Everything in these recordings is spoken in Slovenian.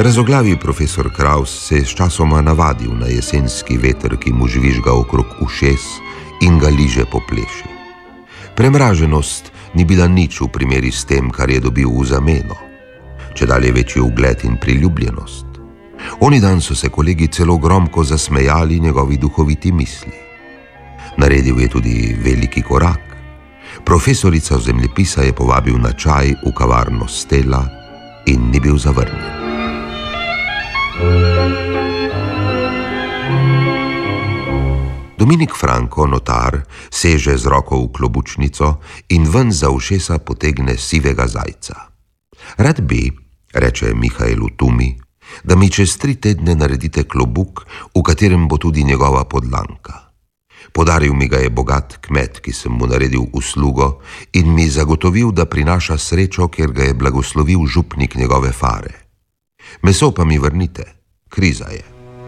Razoglavi profesor Kraus se je sčasoma navadil na jesenski veter, ki mu žvižga okrog ušes in ga liže po pleši. Premraženost ni bila nič v primeri s tem, kar je dobil v zameno, čedalje večji ugled in priljubljenost. Oni dan so se kolegi celo gromko zasmejali njegovi duhoviti misli. Naredil je tudi veliki korak. Profesorica zemljepisa je povabil na čaj v kavarno Stella in ni bil zavrnjen. Dominik Franko, notar, seže z roko v klobučnico in ven za ušesa potegne sivega zajca. Rad bi, reče Mihaelu Tumi, da mi čez 3 tedne naredite klobuk, v katerem bo tudi njegova podlanka. Podaril mi ga je bogat kmet, ki sem mu naredil uslugo in mi zagotovil, da prinaša srečo, ker ga je blagoslovil župnik njegove fare. Meso pa mi vrnite, kriza je.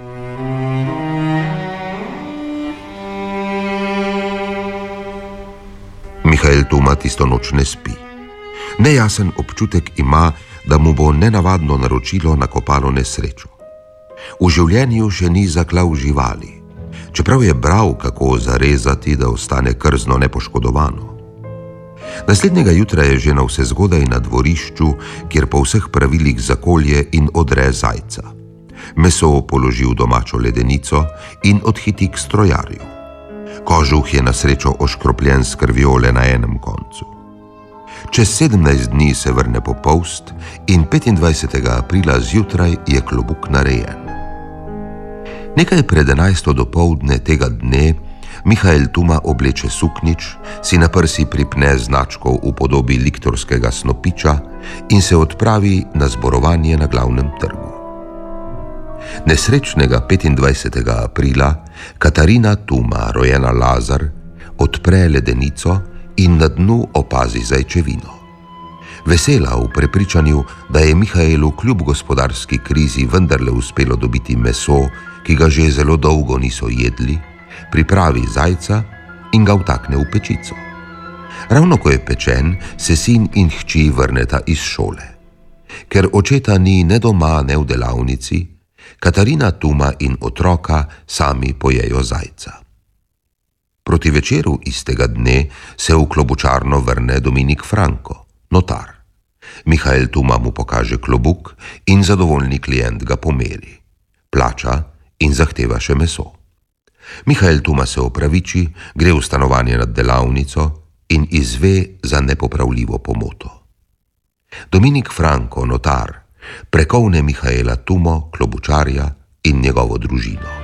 Mihael Tuma tisto noč ne spi. Nejasen občutek ima, da mu bo nenavadno naročilo nakopalo nesrečo. V življenju še ni zaklal živali, čeprav je bral, kako zarezati, da ostane krzno nepoškodovano. Naslednjega jutra je že navsezgodaj na dvorišču, kjer po vseh pravilih zakolje in odre zajca. Meso položi v domačo ledenico in odhiti k strojarju. Kožuh je na srečo oškropljen s krvjo le na enem koncu. Čez 17 dni se vrne popolst in 25. aprila zjutraj je klobuk narejen. Nekaj pred 11. dopoldne tega dne Mihael Tuma obleče suknič, si na prsi pripne značko v podobi liktorskega snopiča in se odpravi na zborovanje na glavnem trgu. Nesrečnega 25. aprila Katarina Tuma, rojena Lazar, odpre ledenico in na dnu opazi zajčevino. Vesela v prepričanju, da je Mihaelu kljub gospodarski krizi vendarle uspelo dobiti meso, ki ga že zelo dolgo niso jedli, pripravi zajca in ga vtakne v pečico. Ravno ko je pečen, se sin in hči vrneta iz šole. Ker očeta ni ne doma, ne v delavnici, Katarina Tuma in otroka sami pojejo zajca. Proti večeru istega dne se v klobučarno vrne Dominik Franko, notar. Mihael Tuma mu pokaže klobuk in zadovoljni klient ga pomeri. Plača in zahteva še meso. Mihael Tuma se opraviči, gre v stanovanje nad delavnico in izve za nepopravljivo pomoto. Dominik Franko, notar, prekovne Mihaela Tumo, klobučarja in njegovo družino.